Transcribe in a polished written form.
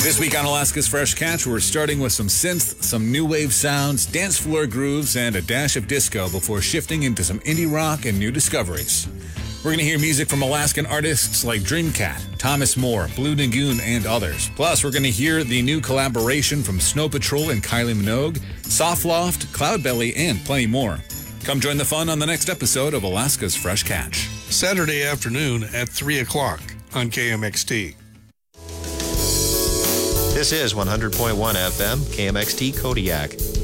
This week on Alaska's Fresh Catch, we're starting with some synth, some new wave sounds, dance floor grooves, and a dash of disco before shifting into some indie rock and new discoveries. We're going to hear music from Alaskan artists like Dreamcat, Thomas Moore, Blue Lagoon, and others. Plus, we're going to hear the new collaboration from Snow Patrol and Kylie Minogue, Soft Loft, Cloudbelly, and plenty more. Come join the fun on the next episode of Alaska's Fresh Catch. Saturday afternoon at 3 o'clock on KMXT. This is 100.1 FM, KMXT Kodiak.